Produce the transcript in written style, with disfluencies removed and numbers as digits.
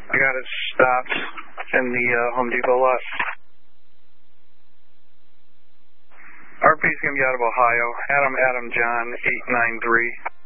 I got it stopped in the Home Depot lot. RP's going to be out of Ohio. Adam John 893.